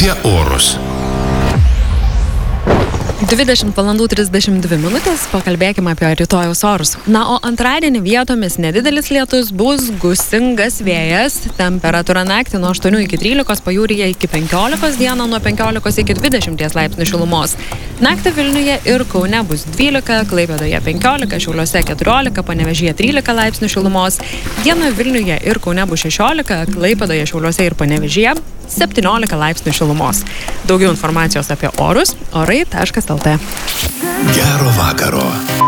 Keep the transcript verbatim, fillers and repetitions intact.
apie orus. dvidešimt valandų trisdešimt dvi minutės, pakalbėkime apie rytojaus orus. Na, o antradienį vietomis nedidelis lietus, bus gūsingas vėjas, temperatūra naktį nuo aštuonių iki trylikos, pajūryje iki penkiolikos, dieną nuo penkiolikos iki dvidešimties laipsnių šilumos. Naktį Vilniuje ir Kaune bus dvylika, Klaipėdoje penkiolika, Šiauliuose keturiolika, Panevėžyje trylika laipsnių šilumos. Dieną Vilniuje ir Kaune bus šešiolika, Klaipėdoje, Šiauliuose ir Panevėžyje septyniolika laipsnių šilumos. Daugiau informacijos apie orus orai taškas el tė. Gero vakaro.